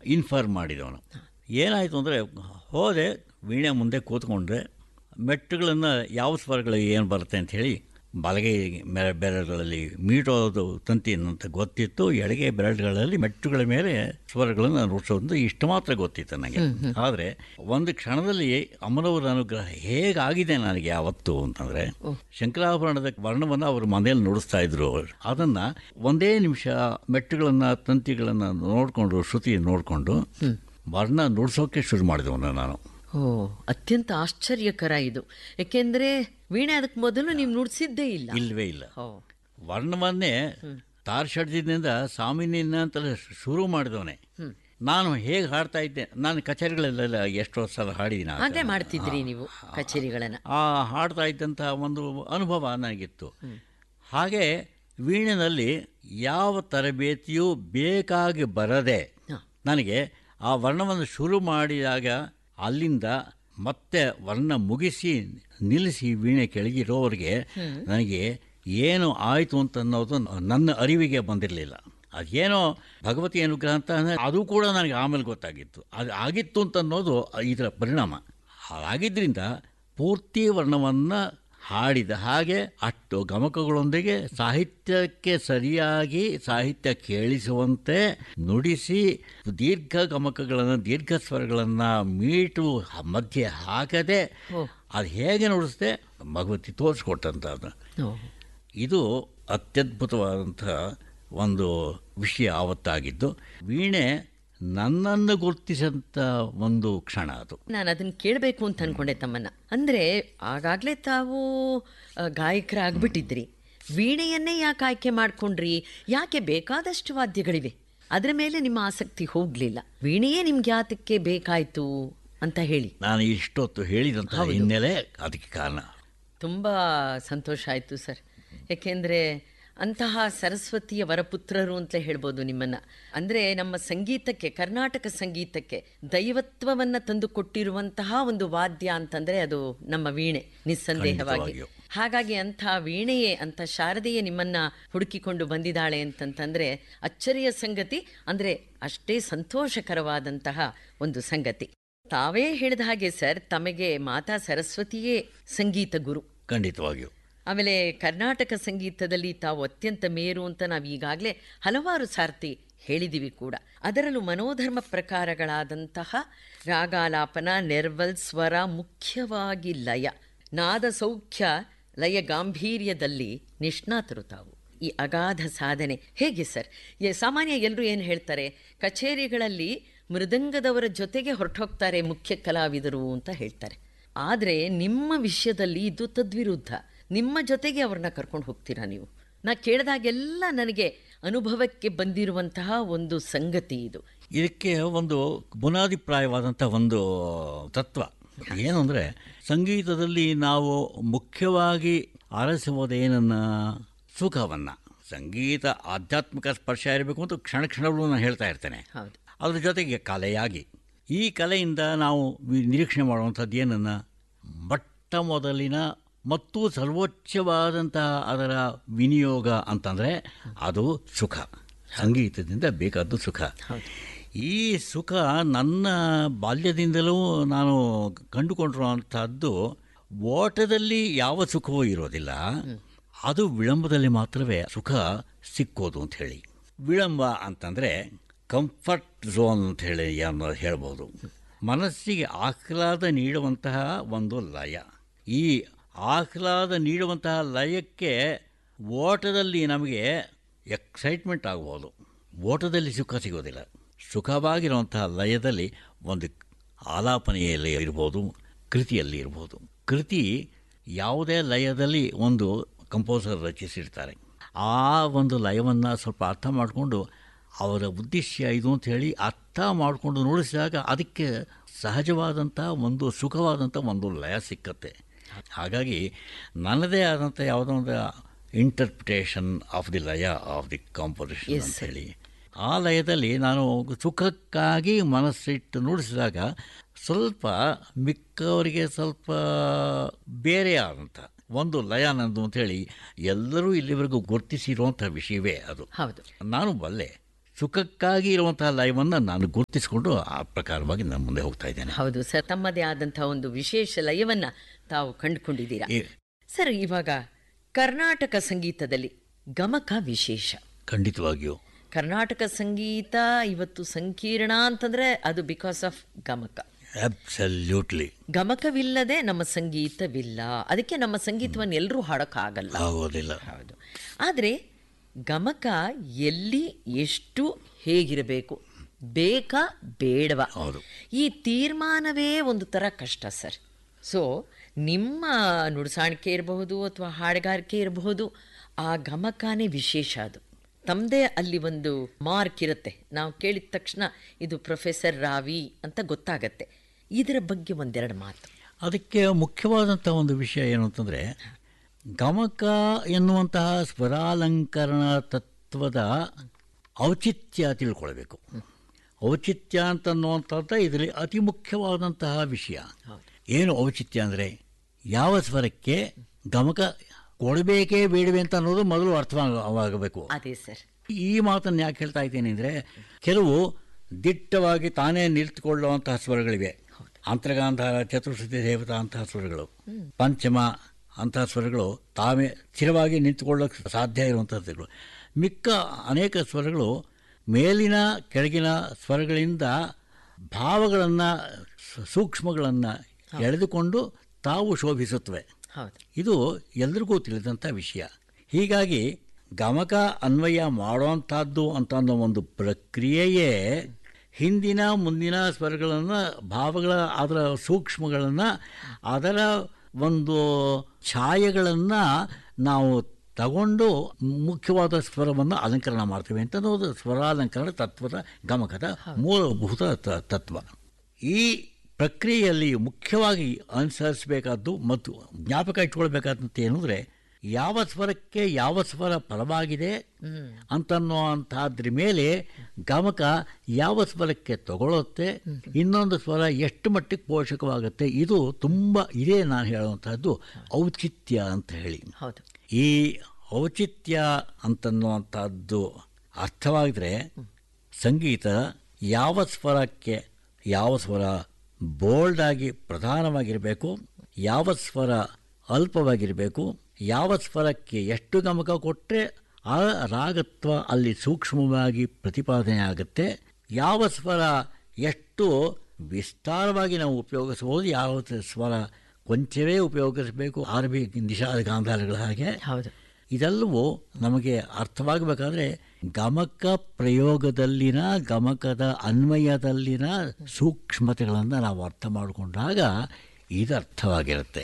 Inform ಮಾಡಿದವನು. ಏನಾಯಿತು ಅಂದರೆ, ಹೋದೆ ವೀಣೆ ಮುಂದೆ ಕೂತ್ಕೊಂಡ್ರೆ ಮೆಟ್ಟುಗಳನ್ನು ಯಾವ ಸ್ವರಗಳು ಏನು ಬರುತ್ತೆ ಅಂಥೇಳಿ ಬಲಗೈ ಬೆರಳುಗಳಲ್ಲಿ ಮೀಟೋದು ತಂತಿ ಅಂತ ಗೊತ್ತಿತ್ತು, ಎಡಗೈ ಬೆರಳುಗಳಲ್ಲಿ ಮೆಟ್ಟುಗಳ ಮೇಲೆ ಸ್ವರಗಳನ್ನು ನುಡಿಸೋದು ಇಷ್ಟು ಮಾತ್ರ ಗೊತ್ತಿತ್ತು ನನಗೆ. ಆದರೆ ಒಂದು ಕ್ಷಣದಲ್ಲಿ ಅಮ್ಮನವರ ಅನುಗ್ರಹ ಹೇಗಾಗಿದೆ ನನಗೆ ಯಾವತ್ತು ಅಂತಂದರೆ, ಶಂಕರಾಭರಣದ ವರ್ಣವನ್ನು ಅವರು ಮನೆಯಲ್ಲಿ ನುಡಿಸ್ತಾ ಇದ್ರು. ಅದನ್ನು ಒಂದೇ ನಿಮಿಷ ಮೆಟ್ಟುಗಳನ್ನು ತಂತಿಗಳನ್ನು ನೋಡಿಕೊಂಡು, ಶ್ರುತಿ ನೋಡಿಕೊಂಡು ವರ್ಣ ನುಡಿಸೋಕೆ ಶುರು ಮಾಡಿದವನು ನಾನು. ಅತ್ಯಂತ ಆಶ್ಚರ್ಯಕರ ಇದು. ಯಾಕೆಂದ್ರೆ ವೀಣೆ ಅದಕ್ಕೆ ಮೊದಲು ನೀವು ನುಡಿಸಿದ್ದೇ ಇಲ್ಲ. ಇಲ್ಲವೇ ಇಲ್ಲ. ವರ್ಣವನ್ನೇ ತಾರ್ಷಡ್ಯದಿಂದ ಸಾಮಿನಿನ ಅಂತಲೇ ಶುರು ಮಾಡಿದವನೇ ನಾನು. ಹೇಗೆ ಹಾಡ್ತಾ ಇದ್ದೆ, ನಾನು ಕಚೇರಿಗಳಲ್ಲೆಲ್ಲ ಎಷ್ಟೋ ಸಲ ಹಾಡಿದ್ದೀನಿ. ಹಾಗೆ ಮಾಡ್ತಿದ್ರಿ ನೀವು ಕಚೇರಿಗಳನ್ನು? ಹಾಡ್ತಾ ಇದ್ದಂಥ ಒಂದು ಅನುಭವ ನನಗಿತ್ತು. ಹಾಗೆ ವೀಣೆನಲ್ಲಿ ಯಾವ ತರಬೇತಿಯೂ ಬೇಕಾಗಿ ಬರದೆ ನನಗೆ ಆ ವರ್ಣವನ್ನು ಶುರು ಮಾಡಿದಾಗ ಅಲ್ಲಿಂದ ಮತ್ತೆ ವರ್ಣ ಮುಗಿಸಿ ನಿಲ್ಲಿಸಿ ವೀಣೆ ಕೆಳಗಿರೋರಿಗೆ ನನಗೆ ಏನು ಆಯಿತು ಅಂತ ಅನ್ನೋದು ನನ್ನ ಅರಿವಿಗೆ ಬಂದಿರಲಿಲ್ಲ. ಅದೇನೋ ಭಗವತಿ ಅನುಗ್ರಹ ಅಂತ ಅದು ಕೂಡ ನನಗೆ ಆಮೇಲೆ ಗೊತ್ತಾಗಿತ್ತು. ಅದು ಆಗಿತ್ತು ಅಂತ ಅನ್ನೋದು ಇದರ ಪರಿಣಾಮ. ಹಾಗಿದ್ದರಿಂದ ಪೂರ್ತಿ ವರ್ಣವನ್ನು ಹಾಡಿದ ಹಾಗೆ ಅಷ್ಟು ಗಮಕಗಳೊಂದಿಗೆ ಸಾಹಿತ್ಯಕ್ಕೆ ಸರಿಯಾಗಿ ಸಾಹಿತ್ಯ ಕೇಳಿಸುವಂತೆ ನುಡಿಸಿ ದೀರ್ಘ ಗಮಕಗಳನ್ನು, ದೀರ್ಘ ಸ್ವರಗಳನ್ನು ಮೀಟು ಮಧ್ಯೆ ಹಾಕದೆ ಅದು ಹೇಗೆ ನುಡಿಸ್ದೆ ಭಗವತಿ ತೋರಿಸ್ಕೊಟ್ಟಂಥದ್ದು. ಇದು ಅತ್ಯದ್ಭುತವಾದಂಥ ಒಂದು ವಿಷಯ ಆವತ್ತಾಗಿದ್ದು. ವೀಣೆ ನನ್ನನ್ನು ಗುರುತಿಸಂತ ಒಂದು ಕ್ಷಣ ಅದು. ನಾನು ಅದನ್ನು ಕೇಳಬೇಕು ಅಂತ ಅಂದ್ಕೊಂಡೆ ತಮ್ಮನ್ನ. ಅಂದರೆ ಆಗಾಗಲೇ ತಾವು ಗಾಯಕರಾಗ್ಬಿಟ್ಟಿದ್ರಿ, ವೀಣೆಯನ್ನೇ ಯಾಕೆ ಆಯ್ಕೆ ಮಾಡ್ಕೊಂಡ್ರಿ? ಯಾಕೆ ಬೇಕಾದಷ್ಟು ವಾದ್ಯಗಳಿವೆ, ಅದರ ಮೇಲೆ ನಿಮ್ಮ ಆಸಕ್ತಿ ಹೋಗಲಿಲ್ಲ, ವೀಣೆಯೇ ನಿಮ್ಗೆ ಯಾತಕ್ಕೆ ಬೇಕಾಯಿತು ಅಂತ ಹೇಳಿ. ನಾನು ಇಷ್ಟೊತ್ತು ಹೇಳಿದಂತಹ ಹಿನ್ನೆಲೆ ಅದಕ್ಕೆ ಕಾರಣ. ತುಂಬ ಸಂತೋಷ ಆಯಿತು ಸರ್. ಯಾಕೆಂದರೆ ಅಂತಹ ಸರಸ್ವತಿಯ ವರಪುತ್ರರು ಅಂತಲೇ ಹೇಳ್ಬೋದು ನಿಮ್ಮನ್ನು. ಅಂದರೆ ನಮ್ಮ ಸಂಗೀತಕ್ಕೆ, ಕರ್ನಾಟಕ ಸಂಗೀತಕ್ಕೆ ದೈವತ್ವವನ್ನು ತಂದು ಕೊಟ್ಟಿರುವಂತಹ ಒಂದು ವಾದ್ಯ ಅಂತಂದರೆ ಅದು ನಮ್ಮ ವೀಣೆ, ನಿಸ್ಸಂದೇಹವಾಗಿ. ಹಾಗಾಗಿ ಅಂಥ ವೀಣೆಯೇ, ಅಂಥ ಶಾರದೆಯೇ ನಿಮ್ಮನ್ನು ಹುಡುಕಿಕೊಂಡು ಬಂದಿದ್ದಾಳೆ ಅಂತಂತಂದರೆ ಅಚ್ಚರಿಯ ಸಂಗತಿ, ಅಂದರೆ ಅಷ್ಟೇ ಸಂತೋಷಕರವಾದಂತಹ ಒಂದು ಸಂಗತಿ. ತಾವೇ ಹೇಳಿದ ಹಾಗೆ ಸರ್, ತಮಗೆ ಮಾತಾ ಸರಸ್ವತಿಯೇ ಸಂಗೀತ ಗುರು. ಖಂಡಿತವಾಗಿಯೂ. ಆಮೇಲೆ ಕರ್ನಾಟಕ ಸಂಗೀತದಲ್ಲಿ ತಾವು ಅತ್ಯಂತ ಮೇರು ಅಂತ ನಾವು ಈಗಾಗಲೇ ಹಲವಾರು ಸಾರ್ತಿ ಹೇಳಿದ್ದೀವಿ ಕೂಡ. ಅದರಲ್ಲೂ ಮನೋಧರ್ಮ ಪ್ರಕಾರಗಳಾದಂತಹ ರಾಗಾಲಾಪನ, ನೆರ್ವಲ್, ಸ್ವರ, ಮುಖ್ಯವಾಗಿ ಲಯ, ನಾದ ಸೌಖ್ಯ, ಲಯ ಗಾಂಭೀರ್ಯದಲ್ಲಿ ನಿಷ್ಣಾತರು ತಾವು. ಈ ಅಗಾಧ ಸಾಧನೆ ಹೇಗೆ ಸರ್? ಸಾಮಾನ್ಯ ಎಲ್ಲರೂ ಏನು ಹೇಳ್ತಾರೆ, ಕಚೇರಿಗಳಲ್ಲಿ ಮೃದಂಗದವರ ಜೊತೆಗೆ ಹೊರಟೋಗ್ತಾರೆ ಮುಖ್ಯ ಕಲಾವಿದರು ಅಂತ ಹೇಳ್ತಾರೆ. ಆದರೆ ನಿಮ್ಮ ವಿಷಯದಲ್ಲಿ ಇದು ತದ್ವಿರುದ್ಧ. ನಿಮ್ಮ ಜೊತೆಗೆ ಅವ್ರನ್ನ ಕರ್ಕೊಂಡು ಹೋಗ್ತೀರಾ ನೀವು. ನಾ ಕೇಳಿದಾಗೆಲ್ಲ ನನಗೆ ಅನುಭವಕ್ಕೆ ಬಂದಿರುವಂತಹ ಒಂದು ಸಂಗತಿ ಇದು. ಇದಕ್ಕೆ ಒಂದು ಬುನಾದಿಪ್ರಾಯವಾದಂಥ ಒಂದು ತತ್ವ ಏನು ಅಂದರೆ, ಸಂಗೀತದಲ್ಲಿ ನಾವು ಮುಖ್ಯವಾಗಿ ಆರಿಸುವುದೇನನ್ನ? ಸುಖವನ್ನು. ಸಂಗೀತ ಆಧ್ಯಾತ್ಮಿಕ ಸ್ಪರ್ಶ ಇರಬೇಕು ಅಂತ ಕ್ಷಣ ಕ್ಷಣಗಳು ನಾನು ಹೇಳ್ತಾ ಇರ್ತೇನೆ. ಅದ್ರ ಜೊತೆಗೆ ಕಲೆಯಾಗಿ, ಈ ಕಲೆಯಿಂದ ನಾವು ನಿರೀಕ್ಷಣೆ ಮಾಡುವಂಥದ್ದು ಏನನ್ನ? ಮೊಟ್ಟ ಮೊದಲಿನ ಮತ್ತು ಸರ್ವೋಚ್ಚವಾದಂತಹ ಅದರ ವಿನಿಯೋಗ ಅಂತಂದರೆ ಅದು ಸುಖ. ಸಂಗೀತದಿಂದ ಬೇಕಾದ್ದು ಸುಖ. ಈ ಸುಖ ನನ್ನ ಬಾಲ್ಯದಿಂದಲೂ ನಾನು ಕಂಡುಕೊಂಡಿರುವಂಥದ್ದು. ಓಟದಲ್ಲಿ ಯಾವ ಸುಖವೂ ಇರೋದಿಲ್ಲ, ಅದು ವಿಳಂಬದಲ್ಲಿ ಮಾತ್ರವೇ ಸುಖ ಸಿಕ್ಕೋದು ಅಂತ ಹೇಳಿ. ವಿಳಂಬ ಅಂತಂದರೆ ಕಂಫರ್ಟ್ ಝೋನ್ ಅಂತ ಹೇಳಿ ಹೇಳ್ಬೋದು. ಮನಸ್ಸಿಗೆ ಆಹ್ಲಾದ ನೀಡುವಂತಹ ಒಂದು ಲಯ. ಈ ಆಹ್ಲಾದ ನೀಡುವಂತಹ ಲಯಕ್ಕೆ ಓಟದಲ್ಲಿ ನಮಗೆ ಎಕ್ಸೈಟ್ಮೆಂಟ್ ಆಗ್ಬೋದು, ಓಟದಲ್ಲಿ ಸುಖ ಸಿಗೋದಿಲ್ಲ. ಸುಖವಾಗಿರುವಂತಹ ಲಯದಲ್ಲಿ ಒಂದು ಆಲಾಪನೆಯಲ್ಲಿ ಇರ್ಬೋದು, ಕೃತಿಯಲ್ಲಿ ಇರ್ಬೋದು. ಕೃತಿ ಯಾವುದೇ ಲಯದಲ್ಲಿ ಒಂದು ಕಂಪೋಸರ್ ರಚಿಸಿರ್ತಾರೆ. ಆ ಒಂದು ಲಯವನ್ನು ಸ್ವಲ್ಪ ಅರ್ಥ ಮಾಡಿಕೊಂಡು ಅವರ ಉದ್ದೇಶ ಇದು ಅಂತ ಹೇಳಿ ಅರ್ಥ ಮಾಡಿಕೊಂಡು ನೋಡಿಸಿದಾಗ ಅದಕ್ಕೆ ಸಹಜವಾದಂಥ ಒಂದು ಸುಖವಾದಂಥ ಒಂದು ಲಯ ಸಿಕ್ಕತ್ತೆ. ಹಾಗಾಗಿ ನನ್ನದೇ ಆದಂಥ ಯಾವುದೋ ಒಂದು ಇಂಟರ್ಪ್ರಿಟೇಷನ್ ಆಫ್ ದಿ ಲಯ ಆಫ್ ದಿ ಕಾಂಪೋಸಿಷನ್ ಅಂತ ಹೇಳಿ, ಆ ಲಯದಲ್ಲಿ ನಾನು ಸುಖಕ್ಕಾಗಿ ಮನಸ್ಸಿಟ್ಟು ನುಡಿಸಿದಾಗ ಸ್ವಲ್ಪ ಮಿಕ್ಕವರಿಗೆ ಸ್ವಲ್ಪ ಬೇರೆ ಆದಂಥ ಒಂದು ಲಯ ನಂದು ಅಂಥೇಳಿ ಎಲ್ಲರೂ ಇಲ್ಲಿವರೆಗೂ ಗುರುತಿಸಿರುವಂಥ ವಿಷಯವೇ ಅದು. ಹೌದು, ನಾನು ಬಲ್ಲೆ ಸುಖಕ್ಕಾಗಿ ಇರುವಂತಹ ಲಯವನ್ನು ನಾನು ಗುರುತಿಸಿಕೊಂಡು ಆ ಪ್ರಕಾರವಾಗಿ ನಾನು ಮುಂದೆ ಹೋಗ್ತಾ ಇದ್ದೇನೆ. ಹೌದು ಸರ್, ತಮ್ಮದೇ ಆದಂತಹ ಒಂದು ವಿಶೇಷ ಲಯವನ್ನು ತಾವು ಕಂಡುಕೊಂಡಿದ್ದೀರಾ. ಸರ್, ಇವಾಗ ಕರ್ನಾಟಕ ಸಂಗೀತದಲ್ಲಿ ಗಮಕ ವಿಶೇಷ. ಖಂಡಿತವಾಗಿಯೂ ಕರ್ನಾಟಕ ಸಂಗೀತ ಇವತ್ತು ಸಂಕೀರ್ಣ ಅಂತಂದ್ರೆ ಅದು ಬಿಕಾಸ್ ಆಫ್ ಗಮಕ. ಅಬ್ಸಲ್ಯೂಟ್ಲಿ. ಗಮಕವಿಲ್ಲದೆ ನಮ್ಮ ಸಂಗೀತವಿಲ್ಲ. ಅದಕ್ಕೆ ನಮ್ಮ ಸಂಗೀತವನ್ನು ಎಲ್ಲರೂ ಹಾಡೋಕ್ಕಾಗಲ್ಲ, ಆಗೋದಿಲ್ಲ. ಹೌದು. ಆದರೆ ಗಮಕ ಎಲ್ಲಿ ಎಷ್ಟು ಹೇಗಿರಬೇಕು, ಬೇಕಾ ಬೇಡವಾ, ಹೌದು, ಈ ತೀರ್ಮಾನವೇ ಒಂದು ಥರ ಕಷ್ಟ ಸರ್. ಸೊ ನಿಮ್ಮ ನುಡಿಸಾಣಿಕೆ ಇರಬಹುದು ಅಥವಾ ಹಾಡುಗಾರಿಕೆ ಇರಬಹುದು, ಆ ಗಮಕನೇ ವಿಶೇಷ. ಅದು ತಮ್ಮದೇ ಅಲ್ಲಿ ಒಂದು ಮಾರ್ಕ್ ಇರುತ್ತೆ. ನಾವು ಕೇಳಿದ ತಕ್ಷಣ ಇದು ಪ್ರೊಫೆಸರ್ ರಾವಿ ಅಂತ ಗೊತ್ತಾಗತ್ತೆ. ಇದರ ಬಗ್ಗೆ ಒಂದೆರಡು ಮಾತು. ಅದಕ್ಕೆ ಮುಖ್ಯವಾದಂಥ ಒಂದು ವಿಷಯ ಏನು ಅಂತಂದರೆ, ಗಮಕ ಎನ್ನುವಂತಹ ಸ್ವರಾಲಂಕರಣ ತತ್ವದ ಔಚಿತ್ಯ ತಿಳ್ಕೊಳ್ಬೇಕು. ಔಚಿತ್ಯ ಅಂತನ್ನುವಂಥದ್ದು ಇದರಲ್ಲಿ ಅತಿ ಮುಖ್ಯವಾದಂತಹ ವಿಷಯ. ಏನು ಔಚಿತ್ಯ ಅಂದರೆ, ಯಾವ ಸ್ವರಕ್ಕೆ ಗಮಕ ಕೊಡಬೇಕೇ ಬೇಡವೆ ಅಂತ ಅನ್ನೋದು ಮೊದಲು ಅರ್ಥವಾಗಬೇಕು. ಅದೇ ಸರ್, ಈ ಮಾತನ್ನು ಯಾಕೆ ಹೇಳ್ತಾ ಇದ್ದೇನೆ ಅಂದರೆ, ಕೆಲವು ದಿಟ್ಟವಾಗಿ ತಾನೇ ನಿಂತುಕೊಳ್ಳುವಂತಹ ಸ್ವರಗಳಿವೆ. ಅಂತರಗಾಂಧಾರ, ಚತುರ್ಶ್ರುತಿ ದೇವತಾ ಅಂತಹ ಸ್ವರಗಳು, ಪಂಚಮ ಅಂತಹ ಸ್ವರಗಳು ತಾವೇ ಸ್ಥಿರವಾಗಿ ನಿಂತುಕೊಳ್ಳೋಕ್ಕೆ ಸಾಧ್ಯ ಇರುವಂಥದ್ದುಗಳು. ಮಿಕ್ಕ ಅನೇಕ ಸ್ವರಗಳು ಮೇಲಿನ ಕೆಳಗಿನ ಸ್ವರಗಳಿಂದ ಭಾವಗಳನ್ನು, ಸೂಕ್ಷ್ಮಗಳನ್ನು ಎಳೆದುಕೊಂಡು ತಾವು ಶೋಭಿಸುತ್ತವೆ. ಇದು ಎಲ್ರಿಗೂ ತಿಳಿದಂಥ ವಿಷಯ. ಹೀಗಾಗಿ ಗಮಕ ಅನ್ವಯ ಮಾಡುವಂಥದ್ದು ಅಂತ ಅನ್ನೋ ಒಂದು ಪ್ರಕ್ರಿಯೆಯೇ ಹಿಂದಿನ ಮುಂದಿನ ಸ್ವರಗಳನ್ನು, ಭಾವಗಳ, ಅದರ ಸೂಕ್ಷ್ಮಗಳನ್ನು, ಅದರ ಒಂದು ಛಾಯೆಗಳನ್ನು ನಾವು ತಗೊಂಡು ಮುಖ್ಯವಾದ ಸ್ವರವನ್ನು ಅಲಂಕರಣ ಮಾಡ್ತೇವೆ ಅಂತ ಅನ್ನೋದು ಸ್ವರಾಲಂಕರಣ ತತ್ವದ ಗಮಕದ ಮೂಲಭೂತ ತತ್ವ. ಈ ಪ್ರಕ್ರಿಯೆಯಲ್ಲಿ ಮುಖ್ಯವಾಗಿ ಅನುಸರಿಸಬೇಕಾದ್ದು ಮತ್ತು ಜ್ಞಾಪಕ ಇಟ್ಕೊಳ್ಬೇಕಾದಂತೆ ಏನಂದರೆ, ಯಾವ ಸ್ವರಕ್ಕೆ ಯಾವ ಸ್ವರ ಫಲವಾಗಿದೆ ಅಂತನ್ನುವಂಥದ್ರ ಮೇಲೆ ಗಮಕ ಯಾವ ಸ್ವರಕ್ಕೆ ತಗೊಳ್ಳುತ್ತೆ, ಇನ್ನೊಂದು ಸ್ವರ ಎಷ್ಟು ಮಟ್ಟಿಗೆ ಪೋಷಕವಾಗುತ್ತೆ. ಇದು ತುಂಬ ಇದೇ ನಾನು ಹೇಳುವಂಥದ್ದು ಔಚಿತ್ಯ ಅಂತ ಹೇಳಿ. ಈ ಔಚಿತ್ಯ ಅಂತನ್ನುವಂಥದ್ದು ಅರ್ಥವಾಗಿದ್ರೆ, ಸಂಗೀತ ಯಾವ ಸ್ವರಕ್ಕೆ ಯಾವ ಸ್ವರ ಬೋಲ್ಡಾಗಿ ಪ್ರಧಾನವಾಗಿರಬೇಕು, ಯಾವ ಸ್ವರ ಅಲ್ಪವಾಗಿರಬೇಕು, ಯಾವ ಸ್ವರಕ್ಕೆ ಎಷ್ಟು ಗಮಕ ಕೊಟ್ಟರೆ ಆ ರಾಗತ್ವ ಅಲ್ಲಿ ಸೂಕ್ಷ್ಮವಾಗಿ ಪ್ರತಿಪಾದನೆ ಆಗುತ್ತೆ, ಯಾವ ಸ್ವರ ಎಷ್ಟು ವಿಸ್ತಾರವಾಗಿ ನಾವು ಉಪಯೋಗಿಸಬಹುದು, ಯಾವ ಸ್ವರ ಕೊಂಚವೇ ಉಪಯೋಗಿಸಬೇಕು, ಆರ್ಬಿ ನಿಷಾದ ಗಾಂಧಾರಗಳ ಹಾಗೆ. ಇದೆಲ್ಲವೂ ನಮಗೆ ಅರ್ಥವಾಗಬೇಕಾದ್ರೆ ಗಮಕ ಪ್ರಯೋಗದಲ್ಲಿನ, ಗಮಕದ ಅನ್ವಯದಲ್ಲಿನ ಸೂಕ್ಷ್ಮತೆಗಳನ್ನು ನಾವು ಅರ್ಥ ಮಾಡಿಕೊಂಡಾಗ ಇದು ಅರ್ಥವಾಗಿರುತ್ತೆ.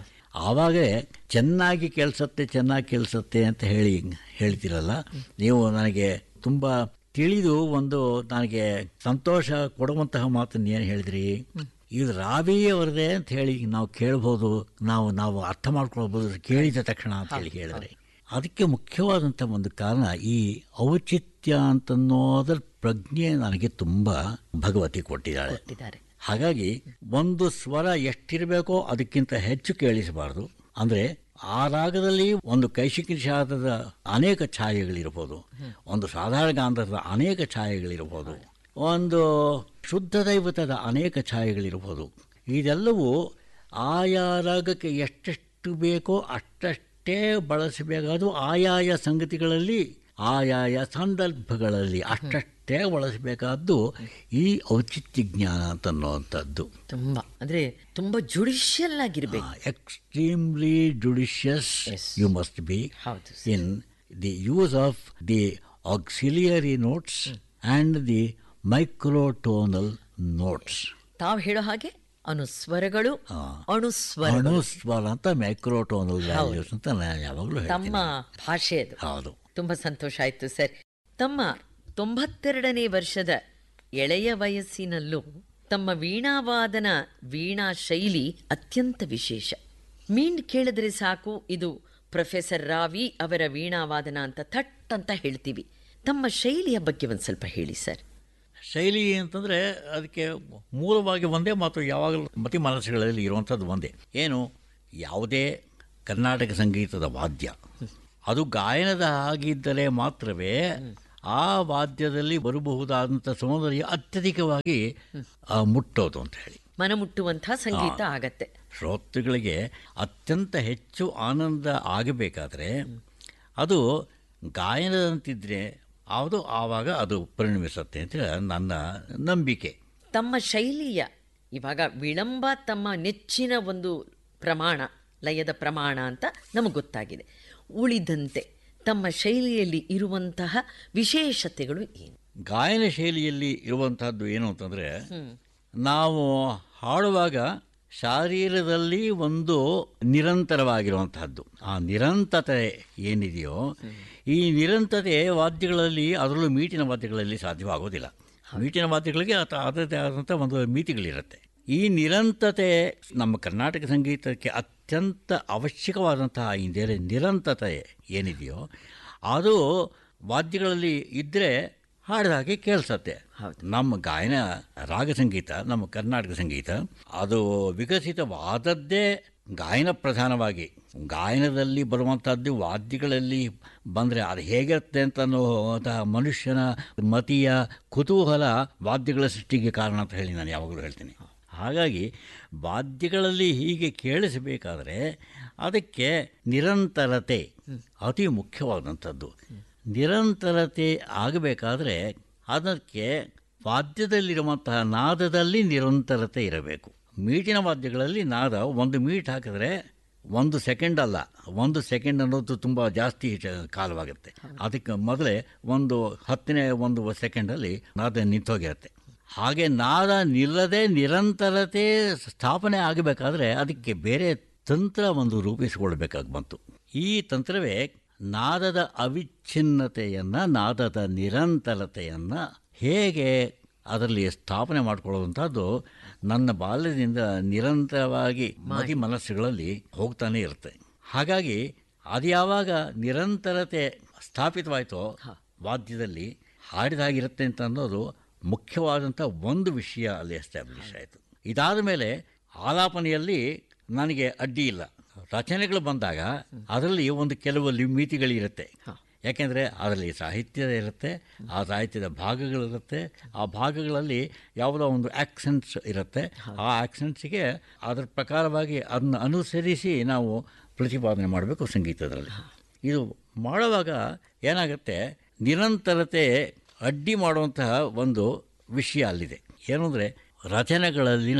ಆವಾಗ ಚೆನ್ನಾಗಿ ಕೇಳಿಸುತ್ತೆ ಅಂತ ಹೇಳ್ತೀರಲ್ಲ ನೀವು, ನನಗೆ ತುಂಬ ತಿಳಿದು ಒಂದು ನನಗೆ ಸಂತೋಷ ಕೊಡುವಂತಹ ಮಾತನ್ನು ಏನು ಹೇಳಿದ್ರಿ, ಇದು ರಾವಿಯವರದೇ ಅಂತ ಹೇಳಿ ನಾವು ಕೇಳ್ಬೋದು, ನಾವು ಅರ್ಥ ಮಾಡ್ಕೊಳ್ಬೋದು ಕೇಳಿದ ತಕ್ಷಣ ಅಂತ ಹೇಳಿದ್ರೆ. ಅದಕ್ಕೆ ಮುಖ್ಯವಾದಂಥ ಒಂದು ಕಾರಣ ಈ ಔಚಿತ್ಯ ಅಂತನ್ನೋದ್ರ ಪ್ರಜ್ಞೆ ನನಗೆ ತುಂಬ ಭಗವತಿ ಕೊಟ್ಟಿದ್ದಾಳೆ. ಹಾಗಾಗಿ ಒಂದು ಸ್ವರ ಎಷ್ಟಿರಬೇಕೋ ಅದಕ್ಕಿಂತ ಹೆಚ್ಚು ಕೇಳಿಸಬಾರ್ದು. ಅಂದರೆ ಆ ರಾಗದಲ್ಲಿ ಒಂದು ಕೈಶಿಕ ನಿಷಾದದ ಅನೇಕ ಛಾಯೆಗಳಿರ್ಬೋದು, ಒಂದು ಸಾಧಾರಣ ಗಾಂಧರ್ವದ ಅನೇಕ ಛಾಯೆಗಳಿರ್ಬೋದು, ಒಂದು ಶುದ್ಧ ದೈವತದ ಅನೇಕ ಛಾಯೆಗಳಿರ್ಬೋದು. ಇದೆಲ್ಲವೂ ಆಯಾ ರಾಗಕ್ಕೆ ಎಷ್ಟೆಷ್ಟು ಬೇಕೋ ಅಷ್ಟೇ ಬಳಸಬೇಕಾದ್ರು, ಆಯಾಯ ಸಂಗತಿಗಳಲ್ಲಿ ಆಯಾಯ ಸಂದರ್ಭಗಳಲ್ಲಿ ಅಷ್ಟೇ ಬಳಸಬೇಕಾದ್ದು ಈ ಔಚಿತ್ಯ ಜ್ಞಾನ ಅಂತನ್ನುವಂಥದ್ದು. ತುಂಬ ಜುಡಿಷಿಯಲ್ ಆಗಿರಬೇಕು. Extremely judicious you must be in the use of the auxiliary notes and the ಮೈಕ್ರೋಟೋನಲ್ notes. ತಾವು ಹೇಳೋ ಹಾಗೆ ಅನುಸ್ವರಗಳು, ಅಣುಸ್ವರ ಅಂತ ಮೈಕ್ರೋಟೋನಲ್ ವ್ಯಾಲ್ಯೂಸ್ ಅಂತ ನಾನು ಯಾವಾಗಲೂ ತಮ್ಮ ಭಾಷೆ ಅದು. ಹೌದು, ತುಂಬ ಸಂತೋಷ ಆಯಿತು ಸರ್. ತಮ್ಮ 92ನೇ ವರ್ಷದ ಎಳೆಯ ವಯಸ್ಸಿನಲ್ಲೂ ತಮ್ಮ ವೀಣಾವಾದನ, ವೀಣಾ ಶೈಲಿ ಅತ್ಯಂತ ವಿಶೇಷ. ಮೀಂಡ್ ಕೇಳಿದ್ರೆ ಸಾಕು ಇದು ಪ್ರೊಫೆಸರ್ ರಾವಿ ಅವರ ವೀಣಾವಾದನ ಅಂತ ಥಟ್ ಅಂತ ಹೇಳ್ತೀವಿ. ತಮ್ಮ ಶೈಲಿಯ ಬಗ್ಗೆ ಒಂದು ಸ್ವಲ್ಪ ಹೇಳಿ ಸರ್. ಶೈಲಿ ಅಂತಂದರೆ ಅದಕ್ಕೆ ಮೂಲವಾಗಿ ಒಂದೇ ಮಾತು, ಯಾವಾಗಲೂ ಮತಿ ಮನಸ್ಸುಗಳಲ್ಲಿ ಇರುವಂಥದ್ದು ಒಂದೇ. ಏನು, ಯಾವುದೇ ಕರ್ನಾಟಕ ಸಂಗೀತದ ವಾದ್ಯ ಅದು ಗಾಯನದ ಆಗಿದ್ದರೆ ಮಾತ್ರವೇ ಆ ವಾದ್ಯದಲ್ಲಿ ಬರಬಹುದಾದಂಥ ಸೌಂದರ್ಯ ಅತ್ಯಧಿಕವಾಗಿ ಮುಟ್ಟೋದು ಅಂತ ಹೇಳಿ ಮನಮುಟ್ಟುವಂಥ ಸಂಗೀತ ಆಗತ್ತೆ. ಶ್ರೋತೃಗಳಿಗೆ ಅತ್ಯಂತ ಹೆಚ್ಚು ಆನಂದ ಆಗಬೇಕಾದ್ರೆ ಅದು ಗಾಯನದಂತಿದ್ರೆ ಅದು ಆವಾಗ ಅದು ಪರಿಣಮಿಸುತ್ತೆ ಅಂತ ನನ್ನ ನಂಬಿಕೆ. ತಮ್ಮ ಶೈಲಿಯ ಇವಾಗ ವಿಳಂಬ ತಮ್ಮ ನೆಚ್ಚಿನ ಒಂದು ಪ್ರಮಾಣ, ಲಯದ ಪ್ರಮಾಣ ಅಂತ ನಮಗೆ ಗೊತ್ತಾಗಿದೆ. ಉಳಿದಂತೆ ತಮ್ಮ ಶೈಲಿಯಲ್ಲಿ ಇರುವಂತಹ ವಿಶೇಷತೆಗಳು ಏನು? ಗಾಯನ ಶೈಲಿಯಲ್ಲಿ ಇರುವಂತಹದ್ದು ಏನು ಅಂತಂದರೆ, ನಾವು ಹಾಡುವಾಗ ಶಾರೀರದಲ್ಲಿ ಒಂದು ನಿರಂತರವಾಗಿರುವಂತಹದ್ದು, ಆ ನಿರಂತರತೆ ಏನಿದೆಯೋ ಈ ನಿರಂತರತೆ ವಾದ್ಯಗಳಲ್ಲಿ, ಅದರಲ್ಲೂ ಮೀಟಿನ ವಾದ್ಯಗಳಲ್ಲಿ ಸಾಧ್ಯವಾಗೋದಿಲ್ಲ. ಮೀಟಿನ ವಾದ್ಯಗಳಿಗೆ ಅದರದೇ ಆದಂಥ ಒಂದು ಮಿತಿಗಳಿರುತ್ತೆ. ಈ ನಿರಂತರತೆ ನಮ್ಮ ಕರ್ನಾಟಕ ಸಂಗೀತಕ್ಕೆ ಅತ್ಯಂತ ಅವಶ್ಯಕವಾದಂತಹ ಇಂದೇ ನಿರಂತರತೆ ಏನಿದೆಯೋ ಅದು ವಾದ್ಯಗಳಲ್ಲಿ ಇದ್ದರೆ ಹಾಡಿದಾಗೆ ಕೇಳಿಸತ್ತೆ. ನಮ್ಮ ಗಾಯನ ರಾಗ ಸಂಗೀತ, ನಮ್ಮ ಕರ್ನಾಟಕ ಸಂಗೀತ ಅದು ವಿಕಸಿತವಾದದ್ದೇ ಗಾಯನ ಪ್ರಧಾನವಾಗಿ. ಗಾಯನದಲ್ಲಿ ಬರುವಂಥದ್ದು ವಾದ್ಯಗಳಲ್ಲಿ ಬಂದರೆ ಅದು ಹೇಗಿರುತ್ತೆ ಅಂತ ಅನ್ನೋಂತಹ ಮನುಷ್ಯನ ಮತಿಯ ಕುತೂಹಲ ವಾದ್ಯಗಳ ಸೃಷ್ಟಿಗೆ ಕಾರಣ ಅಂತ ಹೇಳಿ ನಾನು ಯಾವಾಗಲೂ ಹೇಳ್ತೀನಿ. ಹಾಗಾಗಿ ವಾದ್ಯಗಳಲ್ಲಿ ಹೀಗೆ ಕೇಳಿಸಬೇಕಾದ್ರೆ ಅದಕ್ಕೆ ನಿರಂತರತೆ ಅತಿ ಮುಖ್ಯವಾದಂಥದ್ದು. ನಿರಂತರತೆ ಆಗಬೇಕಾದ್ರೆ ಅದಕ್ಕೆ ವಾದ್ಯದಲ್ಲಿರುವಂತಹ ನಾದದಲ್ಲಿ ನಿರಂತರತೆ ಇರಬೇಕು. ಮೀಟಿನ ವಾದ್ಯಗಳಲ್ಲಿ ನಾದ ಒಂದು ಮೀಟ್ ಹಾಕಿದ್ರೆ 1 ಸೆಕೆಂಡ್ ಅಲ್ಲ, 1 ಸೆಕೆಂಡ್ ಅನ್ನೋದು ತುಂಬ ಜಾಸ್ತಿ ಕಾಲವಾಗುತ್ತೆ. ಅದಕ್ಕೆ ಮೊದಲೇ 1/10 ಸೆಕೆಂಡಲ್ಲಿ ನಾದ ನಿಂತೋಗಿರುತ್ತೆ. ಹಾಗೆ ನಾದ ನಿಲ್ಲದೆ ನಿರಂತರತೆ ಸ್ಥಾಪನೆ ಆಗಬೇಕಾದ್ರೆ ಅದಕ್ಕೆ ಬೇರೆ ತಂತ್ರ ಒಂದು ರೂಪಿಸಿಕೊಳ್ಬೇಕಾಗಿ ಬಂತು. ಈ ತಂತ್ರವೇ ನಾದದ ಅವಿಚ್ಛಿನ್ನತೆಯನ್ನು, ನಾದದ ನಿರಂತರತೆಯನ್ನು ಹೇಗೆ ಅದರಲ್ಲಿ ಸ್ಥಾಪನೆ ಮಾಡಿಕೊಳ್ಳುವಂಥದ್ದು ನನ್ನ ಬಾಲ್ಯದಿಂದ ನಿರಂತರವಾಗಿ ಮದಿ ಮನಸ್ಸುಗಳಲ್ಲಿ ಹೋಗ್ತಾನೆ ಇರುತ್ತೆ. ಹಾಗಾಗಿ ಅದು ಯಾವಾಗ ನಿರಂತರತೆ ಸ್ಥಾಪಿತವಾಯಿತೋ ವಾದ್ಯದಲ್ಲಿ ಹಾಡಿದಾಗಿರುತ್ತೆ ಅಂತ ಅನ್ನೋದು ಮುಖ್ಯವಾದಂಥ ಒಂದು ವಿಷಯ ಅಲ್ಲಿ ಎಸ್ಟಾಬ್ಲಿಷ್ ಆಯಿತು. ಇದಾದ ಮೇಲೆ ಆಲಾಪನೆಯಲ್ಲಿ ನನಗೆ ಅಡ್ಡಿ ಇಲ್ಲ. ರಚನೆಗಳು ಬಂದಾಗ ಅದರಲ್ಲಿ ಒಂದು ಕೆಲವು ಮಿತಿಗಳಿರುತ್ತೆ. ಯಾಕೆಂದರೆ ಅದರಲ್ಲಿ ಸಾಹಿತ್ಯ ಇರುತ್ತೆ, ಆ ಸಾಹಿತ್ಯದ ಭಾಗಗಳಿರುತ್ತೆ. ಆ ಭಾಗಗಳಲ್ಲಿ ಯಾವುದೋ ಒಂದು ಆ್ಯಕ್ಸೆಂಟ್ಸ್ ಇರುತ್ತೆ. ಆ ಆ್ಯಕ್ಸೆಂಟ್ಸಿಗೆ ಅದರ ಪ್ರಕಾರವಾಗಿ ಅದನ್ನು ಅನುಸರಿಸಿ ನಾವು ಪ್ರತಿಪಾದನೆ ಮಾಡಬೇಕು ಸಂಗೀತದಲ್ಲಿ. ಇದು ಮಾಡುವಾಗ ಏನಾಗುತ್ತೆ, ನಿರಂತರತೆ ಅಡ್ಡಿ ಮಾಡುವಂತಹ ಒಂದು ವಿಷಯ ಅಲ್ಲಿದೆ. ಏನು ಅಂದರೆ ರಚನೆಗಳಲ್ಲಿನ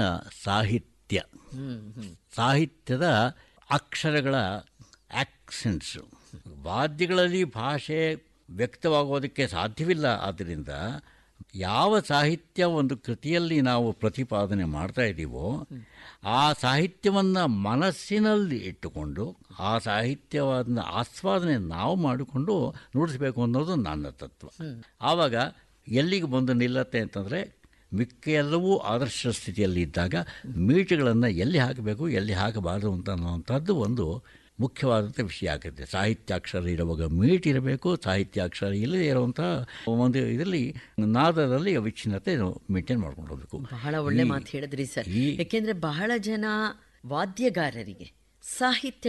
ಸಾಹಿತ್ಯದ ಅಕ್ಷರಗಳ ಆ್ಯಕ್ಸೆಂಟ್ಸು. ವಾದ್ಯಗಳಲ್ಲಿ ಭಾಷೆ ವ್ಯಕ್ತವಾಗೋದಕ್ಕೆ ಸಾಧ್ಯವಿಲ್ಲ. ಆದ್ದರಿಂದ ಯಾವ ಸಾಹಿತ್ಯ ಒಂದು ಕೃತಿಯಲ್ಲಿ ನಾವು ಪ್ರತಿಪಾದನೆ ಮಾಡ್ತಾ ಇದ್ದೀವೋ ಆ ಸಾಹಿತ್ಯವನ್ನು ಮನಸ್ಸಿನಲ್ಲಿ ಇಟ್ಟುಕೊಂಡು ಆ ಸಾಹಿತ್ಯವನ್ನು ಆಸ್ವಾದನೆ ನಾವು ಮಾಡಿಕೊಂಡು ನುಡಿಸಬೇಕು ಅನ್ನೋದು ನನ್ನ ತತ್ವ. ಆವಾಗ ಎಲ್ಲಿಗೆ ಬಂದು ನಿಲ್ಲತ್ತೆ ಅಂತಂದರೆ, ಮಿಕ್ಕ ಎಲ್ಲವೂ ಆದರ್ಶ ಸ್ಥಿತಿಯಲ್ಲಿ ಇದ್ದಾಗ ಮೀಟುಗಳನ್ನು ಎಲ್ಲಿ ಹಾಕಬೇಕು ಎಲ್ಲಿ ಹಾಕಬಾರದು ಅಂತ ಅನ್ನುವಂಥದ್ದು ಒಂದು ಮುಖ್ಯವಾದಂಥ ವಿಷಯ ಆಗುತ್ತೆ. ಸಾಹಿತ್ಯಾಕ್ಷರ ಇರುವಾಗ ಮೀಟ್ ಇರಬೇಕು, ಸಾಹಿತ್ಯಾಕ್ಷರ ಇಲ್ಲದೇ ಇರುವಂಥ ಒಂದು ಇದರಲ್ಲಿ ನಾದದಲ್ಲಿ ಅವಿಚ್ಛಿನ್ನತೆ ಮೇಂಟೈನ್ ಮಾಡ್ಕೊಂಡು ಹೋಗಬೇಕು. ಬಹಳ ಒಳ್ಳೆ ಮಾತು ಹೇಳಿದ್ರಿ ಸರ್. ಯಾಕೆಂದರೆ ಬಹಳ ಜನ ವಾದ್ಯಗಾರರಿಗೆ ಸಾಹಿತ್ಯ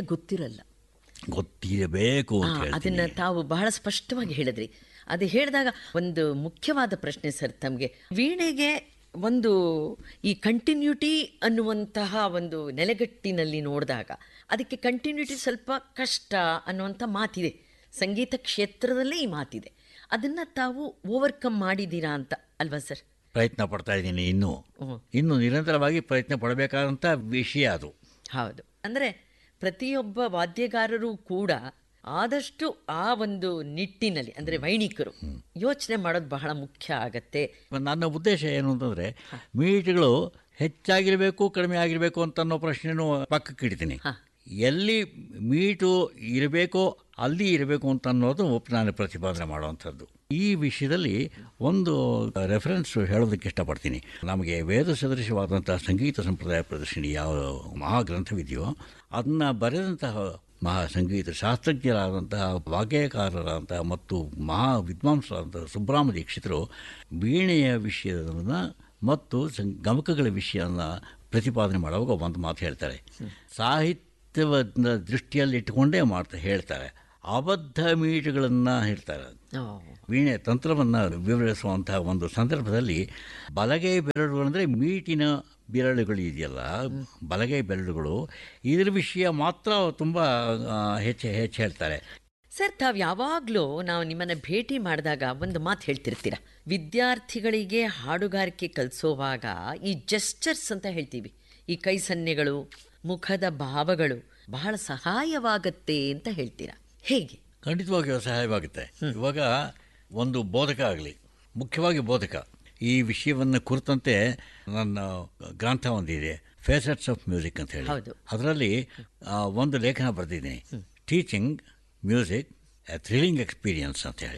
ಗೊತ್ತಿರಬೇಕು. ಅದನ್ನು ತಾವು ಬಹಳ ಸ್ಪಷ್ಟವಾಗಿ ಹೇಳಿದ್ರಿ. ಅದು ಹೇಳಿದಾಗ ಒಂದು ಮುಖ್ಯವಾದ ಪ್ರಶ್ನೆ ಸರ್ ತಮಗೆ, ವೀಣೆಗೆ ಒಂದು ಈ ಕಂಟಿನ್ಯೂಟಿ ಅನ್ನುವಂತಹ ಒಂದು ನೆಲೆಗಟ್ಟಿನಲ್ಲಿ ನೋಡಿದಾಗ ಅದಕ್ಕೆ ಕಂಟಿನ್ಯೂಟಿ ಸ್ವಲ್ಪ ಕಷ್ಟ ಅನ್ನುವಂಥ ಮಾತಿದೆ. ಸಂಗೀತ ಕ್ಷೇತ್ರದಲ್ಲೇ ಈ ಮಾತಿದೆ. ಅದನ್ನು ತಾವು ಓವರ್ಕಮ್ ಮಾಡಿದ್ದೀರಾ ಅಂತ ಅಲ್ವಾ ಸರ್? ಪ್ರಯತ್ನ ಪಡ್ತಾ ಇದ್ದೀನಿ. ಇನ್ನು ನಿರಂತರವಾಗಿ ಪ್ರಯತ್ನ ಪಡಬೇಕಾದಂಥ ವಿಷಯ ಅದು. ಹೌದು. ಅಂದರೆ ಪ್ರತಿಯೊಬ್ಬ ವಾದ್ಯಗಾರರು ಕೂಡ ಆದಷ್ಟು ಆ ಒಂದು ನಿಟ್ಟಿನಲ್ಲಿ, ಅಂದರೆ ವೈಣಿಕರು ಯೋಚನೆ ಮಾಡೋದು ಬಹಳ ಮುಖ್ಯ ಆಗತ್ತೆ. ನನ್ನ ಉದ್ದೇಶ ಏನು ಅಂತಂದರೆ, ಮೀಟ್ಗಳು ಹೆಚ್ಚಾಗಿರಬೇಕು ಕಡಿಮೆ ಆಗಿರಬೇಕು ಅಂತ ಅನ್ನೋ ಪ್ರಶ್ನೆನೂ ಪಕ್ಕಕ್ಕೆ ಇಡ್ತೀನಿ. ಎಲ್ಲಿ ಮೀಟು ಇರಬೇಕೋ ಅಲ್ಲಿ ಇರಬೇಕು ಅಂತ ಅನ್ನೋದು ನಾನು ಪ್ರತಿಪಾದನೆ ಮಾಡುವಂಥದ್ದು. ಈ ವಿಷಯದಲ್ಲಿ ಒಂದು ರೆಫರೆನ್ಸ್ ಹೇಳೋದಕ್ಕೆ ಇಷ್ಟಪಡ್ತೀನಿ. ನಮಗೆ ವೇದ ಸದೃಶವಾದಂಥ ಸಂಗೀತ ಸಂಪ್ರದಾಯ ಪ್ರದರ್ಶಿನಿ ಯಾವ ಮಹಾಗ್ರಂಥವಿದೆಯೋ ಅದನ್ನು ಬರೆದಂತಹ ಮಹಾ ಸಂಗೀತ ಶಾಸ್ತ್ರಜ್ಞರಾದಂತಹ ವಾಗ್ಗೇಯಕಾರರಾದಂತಹ ಮತ್ತು ಮಹಾ ವಿದ್ವಾಂಸರಾದಂತಹ ಸುಬ್ರಹ್ಮ ದೀಕ್ಷಿತರು ವೀಣೆಯ ವಿಷಯವನ್ನು ಮತ್ತು ಗಮಕಗಳ ವಿಷಯವನ್ನು ಪ್ರತಿಪಾದನೆ ಮಾಡುವಾಗ ಒಂದು ಮಾತು ಹೇಳ್ತಾರೆ. ಸಾಹಿತ್ಯವನ್ನು ದೃಷ್ಟಿಯಲ್ಲಿ ಇಟ್ಟುಕೊಂಡೇ ಹೇಳ್ತಾರೆ. ಅಬದ್ಧ ಮೀಟುಗಳನ್ನು ಹೇಳ್ತಾರೆ. ವೀಣೆ ತಂತ್ರವನ್ನು ವಿವರಿಸುವಂತಹ ಒಂದು ಸಂದರ್ಭದಲ್ಲಿ ಬಲಗೈ ಬೆರಳುಗಳು ಅಂದರೆ ಮೀಟಿನ ಬೆರಳುಗಳು ಇದೆಯಲ್ಲ, ಬಲಗೈ ಬೆರಳುಗಳು, ಇದರ ವಿಷಯ ಮಾತ್ರ ತುಂಬ ಹೆಚ್ಚು ಹೇಳ್ತಾರೆ. ಸರ್, ತಾವು ಯಾವಾಗಲೂ ನಾವು ನಿಮ್ಮನ್ನು ಭೇಟಿ ಮಾಡಿದಾಗ ಒಂದು ಮಾತು ಹೇಳ್ತಿರ್ತೀರ, ವಿದ್ಯಾರ್ಥಿಗಳಿಗೆ ಹಾಡುಗಾರಿಕೆ ಕಲಿಸೋವಾಗ ಈ ಜೆಸ್ಚರ್ಸ್ ಅಂತ ಹೇಳ್ತೀವಿ, ಈ ಕೈ ಸನ್ನೆಗಳು, ಮುಖದ ಭಾವಗಳು ಬಹಳ ಸಹಾಯವಾಗತ್ತೆ ಅಂತ ಹೇಳ್ತೀರಾ. ಹೇಗೆ? ಖಂಡಿತವಾಗಿಯೂ ಸಹಾಯವಾಗುತ್ತೆ. ಇವಾಗ ಒಂದು ಬೋಧಕ ಆಗಲಿ, ಮುಖ್ಯವಾಗಿ ಬೋಧಕ, ಈ ವಿಷಯವನ್ನು ಕುರಿತಂತೆ ನನ್ನ ಗ್ರಂಥ ಒಂದಿದೆ, ಫೇಸೆಟ್ಸ್ ಆಫ್ ಮ್ಯೂಸಿಕ್ ಅಂತ ಹೇಳಿ. ಅದರಲ್ಲಿ ಒಂದು ಲೇಖನ ಬರೆದಿದ್ದೀನಿ, teaching music A thrilling experience ಅಂತ ಹೇಳಿ.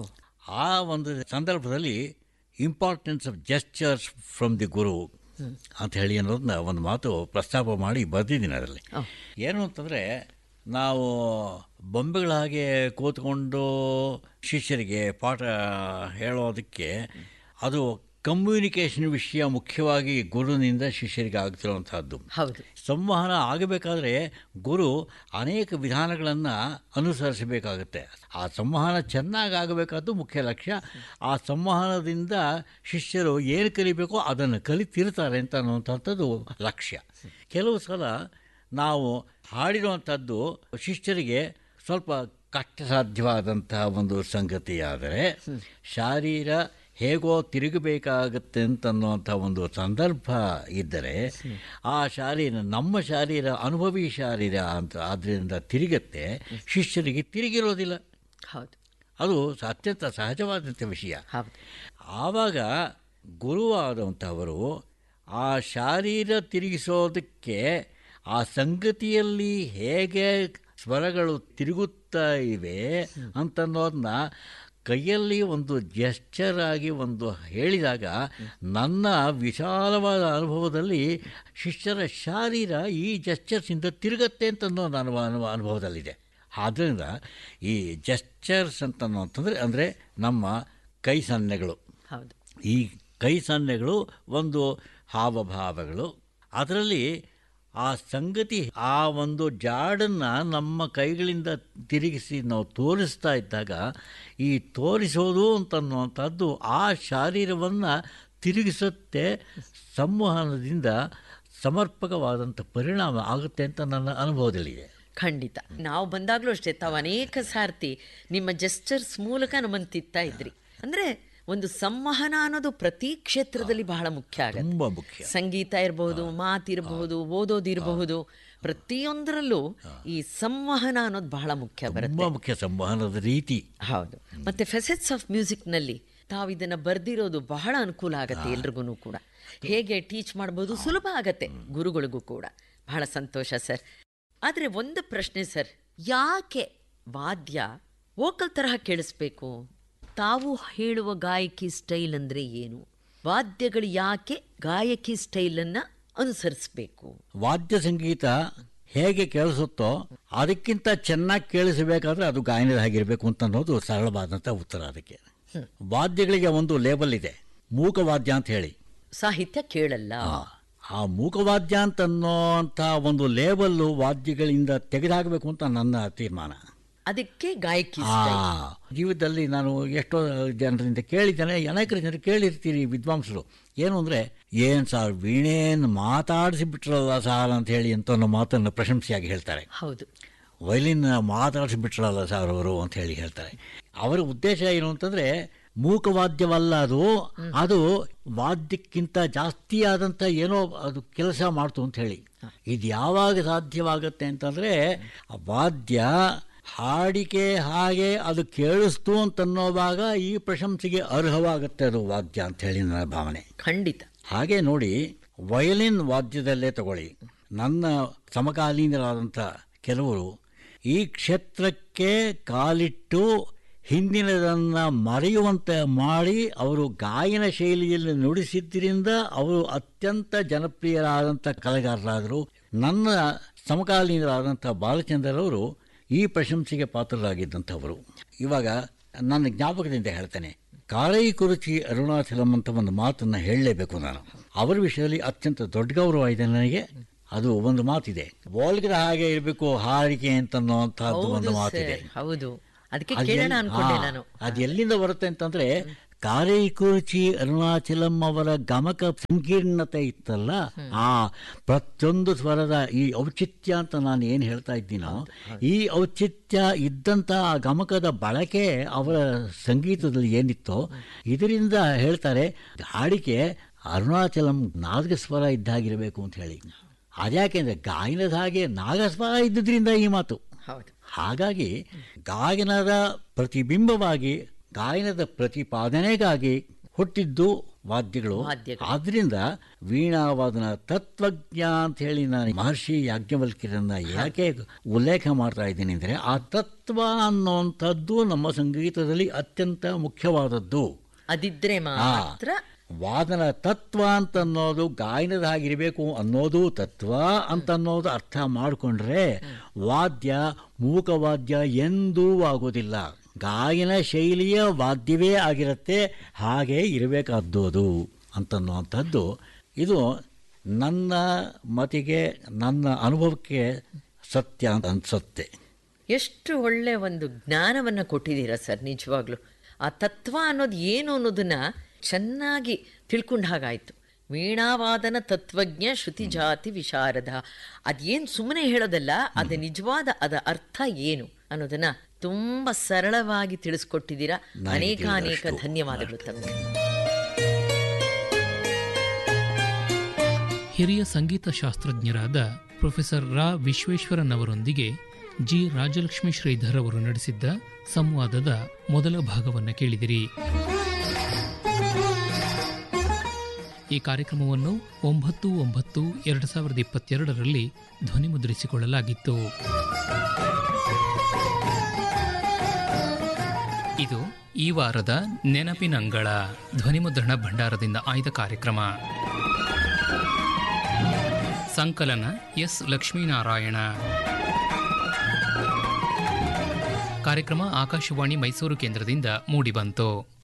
ಆ ಒಂದು ಸಂದರ್ಭದಲ್ಲಿ importance of gestures from the ಗುರು ಅಂತ ಹೇಳಿ ಅನ್ನೋದನ್ನ ಒಂದು ಮಾತು ಪ್ರಸ್ತಾಪ ಮಾಡಿ ಬರೆದಿದ್ದೀನಿ. ಅದರಲ್ಲಿ ಏನು ಅಂತಂದರೆ, ನಾವು ಬೊಂಬೆಗಳ ಹಾಗೆ ಕೂತ್ಕೊಂಡು ಶಿಷ್ಯರಿಗೆ ಪಾಠ ಹೇಳೋದಕ್ಕೆ ಅದು ಕಮ್ಯುನಿಕೇಷನ್ ವಿಷಯ ಮುಖ್ಯವಾಗಿ ಗುರುವಿನಿಂದ ಶಿಷ್ಯರಿಗೆ ಆಗ್ತಿರುವಂತಹದ್ದು. ಹೌದು. ಸಂವಹನ ಆಗಬೇಕಾದ್ರೆ ಗುರು ಅನೇಕ ವಿಧಾನಗಳನ್ನು ಅನುಸರಿಸಬೇಕಾಗುತ್ತೆ. ಆ ಸಂವಹನ ಚೆನ್ನಾಗಿ ಆಗಬೇಕಾದ್ದು ಮುಖ್ಯ ಲಕ್ಷ್ಯ. ಆ ಸಂವಹನದಿಂದ ಶಿಷ್ಯರು ಏನು ಕಲಿಬೇಕೋ ಅದನ್ನು ಕಲಿತಿರ್ತಾರೆ ಅಂತ ಅನ್ನುವಂಥದ್ದು ಲಕ್ಷ್ಯ. ಕೆಲವು ಸಲ ನಾವು ಹಾಡಿರುವಂಥದ್ದು ಶಿಷ್ಯರಿಗೆ ಸ್ವಲ್ಪ ಕಷ್ಟ ಸಾಧ್ಯವಾದಂತಹ ಒಂದು ಸಂಗತಿಯಾದರೆ ಶಾರೀರ ಹೇಗೋ ತಿರುಗಬೇಕಾಗತ್ತೆ ಅಂತನ್ನುವಂಥ ಒಂದು ಸಂದರ್ಭ ಇದ್ದರೆ ಆ ಶಾರೀರ ನಮ್ಮ ಶಾರೀರ ಅನುಭವಿ ಶಾರೀರ ಅಂತ ಆದ್ದರಿಂದ ತಿರುಗತ್ತೆ, ಶಿಷ್ಯರಿಗೆ ತಿರುಗಿರೋದಿಲ್ಲ. ಹೌದು, ಅದು ಅತ್ಯಂತ ಸಹಜವಾದಂಥ ವಿಷಯ. ಆವಾಗ ಗುರುವಾದಂಥವರು ಆ ಶಾರೀರ ತಿರುಗಿಸೋದಕ್ಕೆ ಆ ಸಂಗತಿಯಲ್ಲಿ ಹೇಗೆ ಸ್ವರಗಳು ತಿರುಗುತ್ತಾ ಇವೆ ಅಂತನ್ನೋದನ್ನ ಕೈಯಲ್ಲಿ ಒಂದು ಜೆಸ್ಚರ್ ಆಗಿ ಒಂದು ಹೇಳಿದಾಗ ನನ್ನ ವಿಶಾಲವಾದ ಅನುಭವದಲ್ಲಿ ಶಿಷ್ಯರ ಶಾರೀರ ಈ ಜೆಸ್ಚರ್ಸಿಂದ ತಿರುಗತ್ತೆ ಅಂತನ್ನೋ ನನ್ನ ಅನುಭವದಲ್ಲಿದೆ. ಆದ್ದರಿಂದ ಈ ಜೆಸ್ಚರ್ಸ್ ಅಂತಂದರೆ ಅಂದರೆ ನಮ್ಮ ಕೈ ಸನ್ನೆಗಳು. ಹೌದು, ಈ ಕೈ ಸನ್ನೆಗಳು ಒಂದು ಹಾವಭಾವಗಳು. ಅದರಲ್ಲಿ ಆ ಸಂಗತಿ, ಆ ಒಂದು ಜಾಡನ್ನು ನಮ್ಮ ಕೈಗಳಿಂದ ತಿರುಗಿಸಿ ನಾವು ತೋರಿಸ್ತಾ ಇದ್ದಾಗ ಈ ತೋರಿಸೋದು ಅಂತನ್ನುವಂಥದ್ದು ಆ ಶಾರೀರವನ್ನು ತಿರುಗಿಸುತ್ತೆ. ಸಂವಹನದಿಂದ ಸಮರ್ಪಕವಾದಂಥ ಪರಿಣಾಮ ಆಗುತ್ತೆ ಅಂತ ನನ್ನ ಅನುಭವದಲ್ಲಿದೆ. ಖಂಡಿತ. ನಾವು ಬಂದಾಗಲೂ ಅಷ್ಟೇ, ತಾವು ಅನೇಕ ಸಾರ್ತಿ ನಿಮ್ಮ ಜೆಸ್ಚರ್ಸ್ ಮೂಲಕ ನಮ್ಮನ್ನು ತಿತ್ತಾ ಇದ್ರಿ. ಅಂದರೆ ಒಂದು ಸಂವಹನ ಅನ್ನೋದು ಪ್ರತಿ ಕ್ಷೇತ್ರದಲ್ಲಿ ಬಹಳ ಮುಖ್ಯ ಆಗುತ್ತೆ. ತುಂಬ ಮುಖ್ಯ. ಸಂಗೀತ ಇರಬಹುದು, ಮಾತಿರಬಹುದು, ಓದೋದಿರಬಹುದು, ಪ್ರತಿಯೊಂದರಲ್ಲೂ ಈ ಸಂವಹನ ಅನ್ನೋದು ಬಹಳ ಮುಖ್ಯ ಬರುತ್ತೆ. ತುಂಬ ಮುಖ್ಯ ಸಂವಹನದ ರೀತಿ. ಹೌದು. ಮತ್ತು ಫೆಸೆಟ್ಸ್ ಆಫ್ ಮ್ಯೂಸಿಕ್ನಲ್ಲಿ ತಾವು ಇದನ್ನು ಬರೆದಿರೋದು ಬಹಳ ಅನುಕೂಲ ಆಗುತ್ತೆ ಎಲ್ರಿಗೂ ಕೂಡ. ಹೇಗೆ ಟೀಚ್ ಮಾಡ್ಬೋದು, ಸುಲಭ ಆಗತ್ತೆ ಗುರುಗಳಿಗೂ ಕೂಡ. ಬಹಳ ಸಂತೋಷ ಸರ್. ಆದರೆ ಒಂದು ಪ್ರಶ್ನೆ ಸರ್, ಯಾಕೆ ವಾದ್ಯ ವೋಕಲ್ ತರಹ ಕೇಳಿಸ್ಬೇಕು? ತಾವು ಹೇಳುವ ಗಾಯಕಿ ಸ್ಟೈಲ್ ಅಂದರೆ ಏನು? ವಾದ್ಯಗಳು ಯಾಕೆ ಗಾಯಕಿ ಸ್ಟೈಲನ್ನು ಅನುಸರಿಸಬೇಕು? ವಾದ್ಯ ಸಂಗೀತ ಹೇಗೆ ಕೇಳಿಸುತ್ತೋ ಅದಕ್ಕಿಂತ ಚೆನ್ನಾಗಿ ಕೇಳಿಸಬೇಕಾದ್ರೆ ಅದು ಗಾಯನದ ಹಾಗಿರಬೇಕು ಅಂತ ಅನ್ನೋದು ಸರಳವಾದಂಥ ಉತ್ತರ. ಅದಕ್ಕೆ ವಾದ್ಯಗಳಿಗೆ ಒಂದು ಲೇಬಲ್ ಇದೆ, ಮೂಕವಾದ್ಯ ಅಂತ ಹೇಳಿ. ಸಾಹಿತ್ಯ ಕೇಳಲ್ಲ. ಆ ಮೂಕವಾದ್ಯ ಅಂತನ್ನೋಂಥ ಒಂದು ಲೇಬಲ್ಲು ವಾದ್ಯಗಳಿಂದ ತೆಗೆದುಹಾಕಬೇಕು ಅಂತ ನನ್ನ ತೀರ್ಮಾನ. ಅದಕ್ಕೆ ಗಾಯಕಿ ಜೀವಿತದಲ್ಲಿ ನಾನು ಎಷ್ಟೋ ಜನರಿಂದ ಕೇಳಿದ್ದೇನೆ, ಅನೇಕ ಜನರು ಕೇಳಿರ್ತೀರಿ ವಿದ್ವಾಂಸರು, ಏನು ಅಂದರೆ, ಏನು ಸಾರ್ ವೀಣೇನು ಮಾತಾಡಿಸಿಬಿಟ್ರಲ್ಲ ಸಾರ್ ಅಂತ ಹೇಳಿ ಅಂತ ಅನ್ನೋ ಮಾತನ್ನು ಪ್ರಶಂಸೆಯಾಗಿ ಹೇಳ್ತಾರೆ. ಹೌದು, ವಯಲಿನ್ ಮಾತಾಡಿಸಿಬಿಟ್ರಲ್ಲ ಸಾರ್ ಅವರು ಅಂತ ಹೇಳಿ ಹೇಳ್ತಾರೆ. ಅವರ ಉದ್ದೇಶ ಏನು ಅಂತಂದರೆ, ಮೂಕವಾದ್ಯವಲ್ಲ ಅದು, ಅದು ವಾದ್ಯಕ್ಕಿಂತ ಜಾಸ್ತಿ ಆದಂಥ ಏನೋ ಅದು ಕೆಲಸ ಮಾಡ್ತು ಅಂತ ಹೇಳಿ. ಇದು ಯಾವಾಗ ಸಾಧ್ಯವಾಗುತ್ತೆ ಅಂತಂದರೆ, ವಾದ್ಯ ಹಾಡಿಕೆ ಹಾಗೆ ಅದು ಕೇಳಿಸ್ತು ಅಂತನ್ನೋವಾಗ ಈ ಪ್ರಶಂಸೆಗೆ ಅರ್ಹವಾಗುತ್ತೆ ಅದು ವಾದ್ಯ ಅಂತ ಹೇಳಿ ನನ್ನ ಭಾವನೆ. ಖಂಡಿತ. ಹಾಗೆ ನೋಡಿ, ವಯಲಿನ್ ವಾದ್ಯದಲ್ಲೇ ತಗೊಳ್ಳಿ, ನನ್ನ ಸಮಕಾಲೀನರಾದಂಥ ಕೆಲವರು ಈ ಕ್ಷೇತ್ರಕ್ಕೆ ಕಾಲಿಟ್ಟು ಹಿಂದಿನದನ್ನು ಮರೆಯುವಂತೆ ಮಾಡಿ ಅವರು ಗಾಯನ ಶೈಲಿಯಲ್ಲಿ ನುಡಿಸಿದ್ದರಿಂದ ಅವರು ಅತ್ಯಂತ ಜನಪ್ರಿಯರಾದಂಥ ಕಲೆಗಾರರಾದರು. ನನ್ನ ಸಮಕಾಲೀನರಾದಂಥ ಬಾಲಚಂದ್ರರವರು ಈ ಪ್ರಶಂಸೆಗೆ ಪಾತ್ರರಾಗಿದ್ದಂಥವರು. ಇವಾಗ ನನ್ನ ಜ್ಞಾಪಕದಿಂದ ಹೇಳ್ತೇನೆ, ಕಾರೈ ಕುರುಚಿ ಅರುಣಾಚಲಂ ಅಂತ ಒಂದು ಮಾತನ್ನು ಹೇಳಲೇಬೇಕು ನಾನು. ಅವರ ವಿಷಯದಲ್ಲಿ ಅತ್ಯಂತ ದೊಡ್ಡ ಗೌರವ ಇದೆ ನನಗೆ. ಅದು ಒಂದು ಮಾತಿದೆ, ಬೋಲ್ಗರ ಹಾಗೆ ಇರಬೇಕು ಹಾರಿಕೆ ಅಂತನ್ನುವಂತಹದ್ದು ಒಂದು ಮಾತಿದೆ. ಹೌದು, ಅದಕ್ಕೆ ಕೇಳೋಣ ಅನ್ಕೊಂಡೆ ನಾನು. ಅದು ಎಲ್ಲಿಂದ ಬರುತ್ತೆ ಅಂತಂದ್ರೆ, ಕಾರೈಕುರುಚಿ ಅರುಣಾಚಲಂ ಅವರ ಗಮಕ ಸಂಕೀರ್ಣತೆ ಇತ್ತಲ್ಲ, ಆ ಪ್ರತಿಯೊಂದು ಸ್ವರದ ಈ ಔಚಿತ್ಯ ಅಂತ ನಾನು ಏನು ಹೇಳ್ತಾ ಇದ್ದೀನೋ, ಈ ಔಚಿತ್ಯ ಇದ್ದಂಥ ಆ ಗಮಕದ ಬಳಕೆ ಅವರ ಸಂಗೀತದಲ್ಲಿ ಏನಿತ್ತೋ, ಇದರಿಂದ ಹೇಳ್ತಾರೆ ಹಾಡಿಕೆ ಅರುಣಾಚಲಂ ನಾಗಸ್ವರ ಇದ್ದಾಗಿರಬೇಕು ಅಂತ ಹೇಳಿ. ಅದ್ಯಾಕೆಂದ್ರೆ ಗಾಯನದ ಹಾಗೆ ನಾಗಸ್ವರ ಇದ್ದುದರಿಂದ ಈ ಮಾತು. ಹಾಗಾಗಿ ಗಾಯನದ ಪ್ರತಿಬಿಂಬವಾಗಿ, ಗಾಯನದ ಪ್ರತಿಪಾದನೆಗಾಗಿ ಹುಟ್ಟಿದ್ದು ವಾದ್ಯಗಳು. ಆದ್ರಿಂದ ವೀಣಾವಾದನ ತತ್ವಜ್ಞ ಅಂತ ಹೇಳಿ ನಾನು ಮಹರ್ಷಿ ಯಾಜ್ಞವಲ್ಕ್ಯರನ್ನ ಯಾಕೆ ಉಲ್ಲೇಖ ಮಾಡ್ತಾ ಇದ್ದೀನಿ ಅಂದರೆ, ಆ ತತ್ವ ಅನ್ನುವಂಥದ್ದು ನಮ್ಮ ಸಂಗೀತದಲ್ಲಿ ಅತ್ಯಂತ ಮುಖ್ಯವಾದದ್ದು. ಅದಿದ್ರೆ ಮಾತ್ರ ವಾದನ ತತ್ವ ಅಂತನ್ನೋದು ಗಾಯನದ ಹಾಗಿರಬೇಕು ಅನ್ನೋದು ತತ್ವ ಅಂತನ್ನೋದು ಅರ್ಥ ಮಾಡಿಕೊಂಡ್ರೆ ವಾದ್ಯ ಮೂಕವಾದ್ಯ ಎಂದೂ ಆಗೋದಿಲ್ಲ. ಗಾಯನ ಶೈಲಿಯ ವಾದ್ಯವೇ ಆಗಿರುತ್ತೆ, ಹಾಗೆ ಇರಬೇಕಾದ್ದು ಅಂತನ್ನುವಂಥದ್ದು ಇದು ನನ್ನ ಮತಿಗೆ, ನನ್ನ ಅನುಭವಕ್ಕೆ ಸತ್ಯ ಅಂತ ಅನಿಸುತ್ತೆ. ಎಷ್ಟು ಒಳ್ಳೆ ಒಂದು ಜ್ಞಾನವನ್ನು ಕೊಟ್ಟಿದ್ದೀರಾ ಸರ್. ನಿಜವಾಗ್ಲೂ ಆ ತತ್ವ ಅನ್ನೋದು ಏನು ಅನ್ನೋದನ್ನ ಚೆನ್ನಾಗಿ ತಿಳ್ಕೊಂಡ ಹಾಗಾಯಿತು. ವೀಣಾವಾದನ ತತ್ವಜ್ಞ ಶ್ರುತಿ ಜಾತಿ ವಿಶಾರದ, ಅದೇನು ಸುಮ್ಮನೆ ಹೇಳೋದಲ್ಲ, ಅದು ನಿಜವಾದ ಅದ ಅರ್ಥ ಏನು ಅನ್ನೋದನ್ನ ತುಂಬ ಸರಳವಾಗಿ ತಿಳಿಸ್ಕೊಟ್ಟಿದ್ದೀರಾ. ಅನೇಕ ಧನ್ಯವಾದಗಳು ತಮಗೆ. ಹಿರಿಯ ಸಂಗೀತ ಶಾಸ್ತ್ರಜ್ಞರಾದ ಪ್ರೊಫೆಸರ್ ರಾ ವಿಶ್ವೇಶ್ವರನ್ ಅವರೊಂದಿಗೆ ಜಿ ರಾಜಲಕ್ಷ್ಮಿ ಶ್ರೀಧರ್ ಅವರು ನಡೆಸಿದ್ದ ಸಂವಾದದ ಮೊದಲ ಭಾಗವನ್ನು ಕೇಳಿದಿರಿ. ಈ ಕಾರ್ಯಕ್ರಮವನ್ನು 9/9/2022 ಧ್ವನಿಮುದ್ರಿಸಿಕೊಳ್ಳಲಾಗಿತ್ತು. ಇದು ಈ ವಾರದ ನೆನಪಿನಂಗಳ ಧ್ವನಿಮುದ್ರಣ ಭಂಡಾರದಿಂದ ಆಯ್ದ ಕಾರ್ಯಕ್ರಮ. ಸಂಕಲನ ಎಸ್ ಲಕ್ಷ್ಮೀನಾರಾಯಣ. ಕಾರ್ಯಕ್ರಮ ಆಕಾಶವಾಣಿ ಮೈಸೂರು ಕೇಂದ್ರದಿಂದ ಮೂಡಿಬಂತು.